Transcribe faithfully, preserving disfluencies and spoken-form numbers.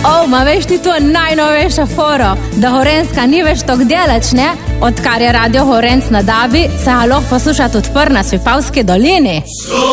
O, ma veš ti to najnovejša foro, da Gorenjska ni več tok delač, ne? Odkar je radio Gorenc na Dabi, se ga lahko posluša tudi prna Svipavski dolini.